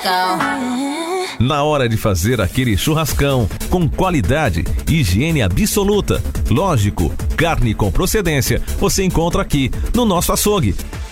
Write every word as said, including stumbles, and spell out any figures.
churrascão. Na hora de fazer aquele churrascão, com qualidade, higiene absoluta, lógico, carne com procedência, você encontra aqui no nosso açougue.